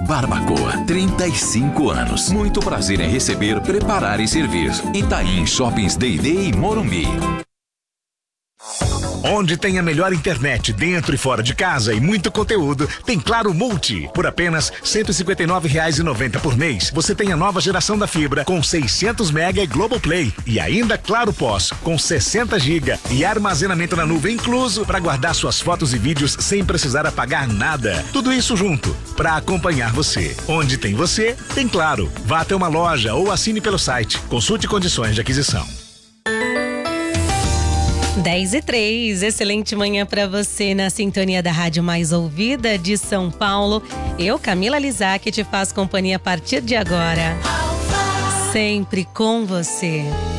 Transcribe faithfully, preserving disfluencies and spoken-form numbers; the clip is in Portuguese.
Barbacoa, trinta e cinco anos. Muito prazer em receber, preparar e servir. Itaim Shoppings D e D e Morumbi. Onde tem a melhor internet dentro e fora de casa e muito conteúdo, tem Claro Multi. Por apenas cento e cinquenta e nove reais e noventa por mês, você tem a nova geração da fibra com seiscentos mega e Globoplay. E ainda Claro Pós, com sessenta gigas e armazenamento na nuvem incluso para guardar suas fotos e vídeos sem precisar apagar nada. Tudo isso junto, para acompanhar você. Onde tem você, tem Claro. Vá até uma loja ou assine pelo site. Consulte condições de aquisição. dez e três, excelente manhã para você na sintonia da rádio mais ouvida de São Paulo. Eu, Camila Lizac, te faço companhia a partir de agora. Sempre com você.